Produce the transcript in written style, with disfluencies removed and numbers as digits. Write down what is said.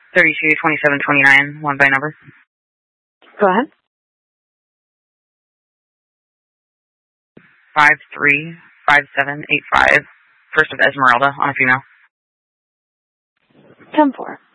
322729, one by number. Go ahead. 535785, first of Esmeralda, on a female. 10-4.